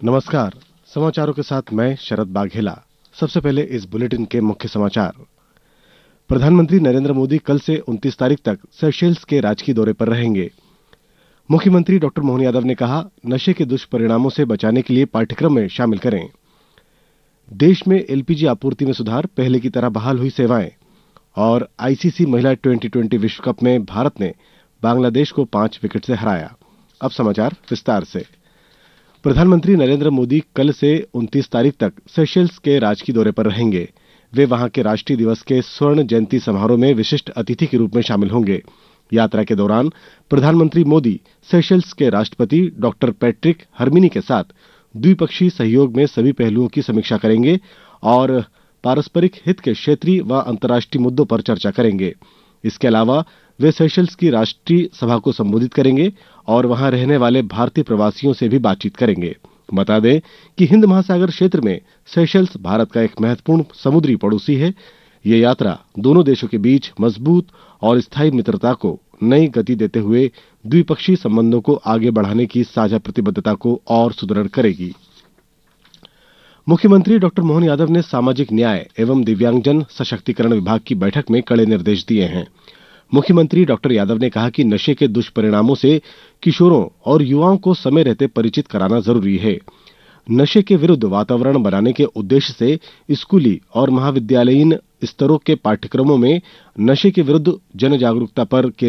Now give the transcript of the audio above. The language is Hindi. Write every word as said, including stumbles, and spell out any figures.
नमस्कार। समाचारों के साथ मैं शरद बाघेला। सबसे पहले इस बुलेटिन के मुख्य समाचार। प्रधानमंत्री नरेंद्र मोदी कल से उनतीस तारीख तक सेशेल्स के राजकीय दौरे पर रहेंगे। मुख्यमंत्री डॉक्टर मोहन यादव ने कहा, नशे के दुष्परिणामों से बचाने के लिए पाठ्यक्रम में शामिल करें। देश में एलपीजी आपूर्ति में सुधार, पहले की तरह बहाल हुई सेवाएं। और आईसीसी महिला ट्वेंटी ट्वेंटी विश्व कप में भारत ने बांग्लादेश को पांच विकेट से हराया। अब समाचार विस्तार से। प्रधानमंत्री नरेंद्र मोदी कल से उनतीस तारीख तक सेशेल्स के राजकीय दौरे पर रहेंगे। वे वहां के राष्ट्रीय दिवस के स्वर्ण जयंती समारोह में विशिष्ट अतिथि के रूप में शामिल होंगे। यात्रा के दौरान प्रधानमंत्री मोदी सेशेल्स के राष्ट्रपति डॉक्टर पैट्रिक हरमिनी के साथ द्विपक्षीय सहयोग में सभी पहलुओं की समीक्षा करेंगे और पारस्परिक हित के क्षेत्रीय व अंतर्राष्ट्रीय मुद्दों पर चर्चा करेंगे। इसके अलावा वे सेशेल्स की राष्ट्रीय सभा को संबोधित करेंगे और वहां रहने वाले भारतीय प्रवासियों से भी बातचीत करेंगे। बता दें कि हिंद महासागर क्षेत्र में सेशेल्स भारत का एक महत्वपूर्ण समुद्री पड़ोसी है। ये यात्रा दोनों देशों के बीच मजबूत और स्थायी मित्रता को नई गति देते हुए द्विपक्षीय संबंधों को आगे बढ़ाने की साझा प्रतिबद्धता को और सुदृढ़ करेगी। मुख्यमंत्री डॉक्टर मोहन यादव ने सामाजिक न्याय एवं दिव्यांगजन सशक्तिकरण विभाग की बैठक में कड़े निर्देश दिए हैं। मुख्यमंत्री डॉक्टर यादव ने कहा कि नशे के दुष्परिणामों से किशोरों और युवाओं को समय रहते परिचित कराना जरूरी है। नशे के विरुद्ध वातावरण बनाने के उद्देश्य से स्कूली और महाविद्यालयीन स्तरों के पाठ्यक्रमों में नशे के विरुद्ध जन जागरूकता पर